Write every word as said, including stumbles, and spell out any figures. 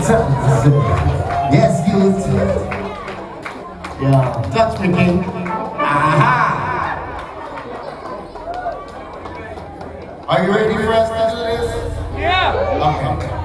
Yes, youth. Yeah, touch me, king. Aha! Are you ready for us to do this? Yeah! Okay.